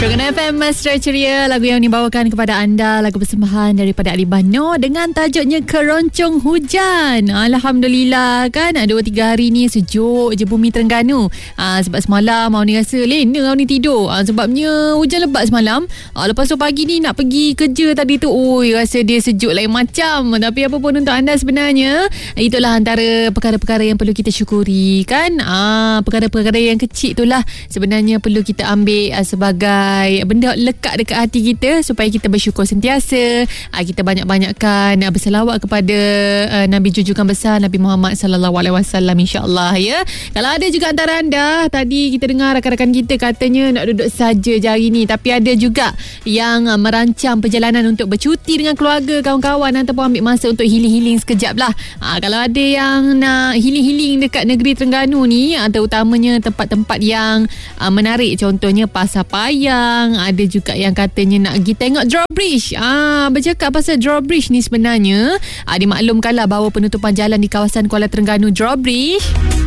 Terengganu FM Mesra Ceria. Lagu yang dibawakan kepada anda, lagu persembahan daripada Ali Bano dengan tajuknya Keroncong Hujan. Alhamdulillah kan, 2-3 hari ni sejuk je bumi Terengganu. Sebab semalam Auni rasa lena Auni tidur. Sebabnya hujan lebat semalam. Lepas tu pagi ni nak pergi kerja tadi tu, rasa dia sejuk lain macam. Tapi apa pun untuk anda sebenarnya, itulah antara perkara-perkara yang perlu kita syukuri kan. Perkara-perkara yang kecil itulah sebenarnya perlu kita ambil sebagai benda lekat dekat hati kita supaya kita bersyukur sentiasa. Kita banyak-banyakkan berselawat kepada Nabi junjungan besar Nabi Muhammad sallallahu alaihi wasallam, insya-Allah ya. Kalau ada juga antara anda tadi kita dengar rakan-rakan kita katanya nak duduk saja je hari ni, tapi ada juga yang merancang perjalanan untuk bercuti dengan keluarga, kawan-kawan, ataupun ambil masa untuk healing-healing sekejap lah. Kalau ada yang nak healing-healing dekat negeri Terengganu ni, terutamanya tempat-tempat yang menarik, contohnya Pasar Payang, ada juga yang katanya nak pergi tengok drawbridge. Bercakap pasal drawbridge ni sebenarnya, dimaklumkanlah bahawa penutupan jalan di kawasan Kuala Terengganu drawbridge,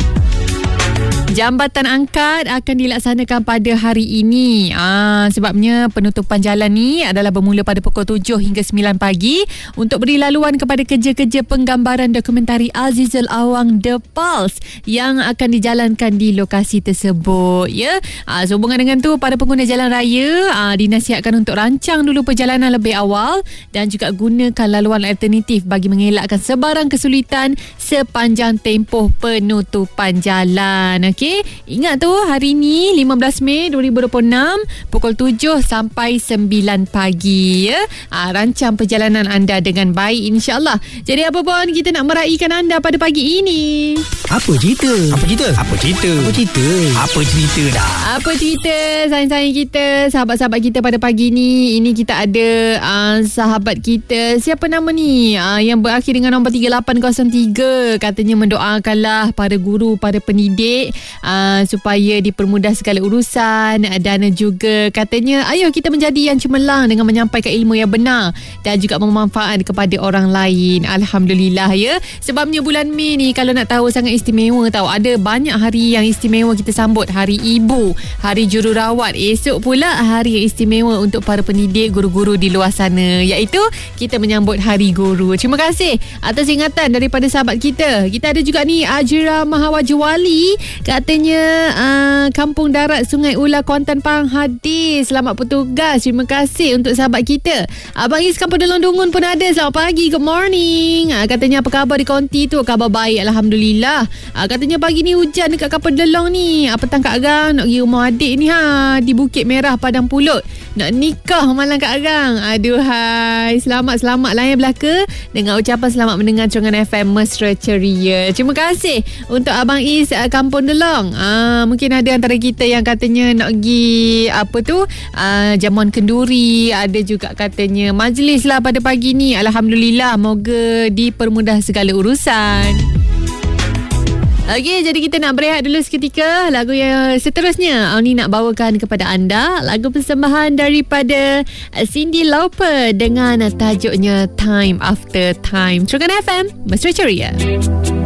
jambatan angkat akan dilaksanakan pada hari ini. Sebabnya penutupan jalan ni adalah bermula pada pukul 7 hingga 9 pagi untuk beri laluan kepada kerja-kerja penggambaran dokumentari Azizul Awang The Pulse yang akan dijalankan di lokasi tersebut ya. Sehubungan dengan tu, para pengguna jalan raya dinasihatkan untuk rancang dulu perjalanan lebih awal dan juga gunakan laluan alternatif bagi mengelakkan sebarang kesulitan sepanjang tempoh penutupan jalan. Okey, ingat tu hari ni 15 Mei 2026 pukul 7 sampai 9 pagi ya. Rancang perjalanan anda dengan baik, insya-Allah. Jadi apa pun kita nak meraihkan anda pada pagi ini. Apa cerita? Apa cerita? Apa cerita? Apa cerita? Apa cerita dah? Apa cerita sayang-sayang kita, sahabat-sahabat kita pada pagi ni? Ini kita ada sahabat kita, siapa nama ni? Yang berakhir dengan nombor 3803, katanya mendoakanlah para guru, para pendidik supaya dipermudah segala urusan, dan juga katanya ayo kita menjadi yang cemerlang dengan menyampaikan ilmu yang benar dan juga bermanfaat kepada orang lain. Alhamdulillah ya. Sebabnya bulan Mei ni kalau nak tahu sangat istimewa tau. Ada banyak hari yang istimewa kita sambut. Hari Ibu, Hari Jururawat, esok pula hari yang istimewa untuk para pendidik, guru-guru di luar sana, iaitu kita menyambut Hari Guru. Terima kasih atas ingatan daripada sahabat kita. Kita ada juga ni Ajira Mahawajwali, katanya Kampung Darat Sungai Ular Kuantan Pahang hadir. Selamat bertugas. Terima kasih untuk sahabat kita. Abang Is Kampung Delong Dungun pun ada. Selamat pagi, good morning. Katanya apa khabar di konti tu? Khabar baik, Alhamdulillah. Katanya pagi ni hujan dekat Kampung Delong ni. Petang Kak Arang nak pergi rumah adik ni di Bukit Merah Padang Pulut. Nak nikah malam Kak Arang. Aduhai, selamat-selamat lah ya belaka, dengan ucapan selamat mendengar Terengganu FM Mesra Ceria. Terima kasih untuk Abang Is Kampung Delong. Mungkin ada antara kita yang katanya nak pergi jamuan kenduri, ada juga katanya majlis lah pada pagi ni. Alhamdulillah, moga dipermudah segala urusan. Okey, jadi kita nak berehat dulu seketika. Lagu yang seterusnya Auni nak bawakan kepada anda, lagu persembahan daripada Cyndi Lauper dengan tajuknya Time After Time. Terengganu FM Mesra Ceria.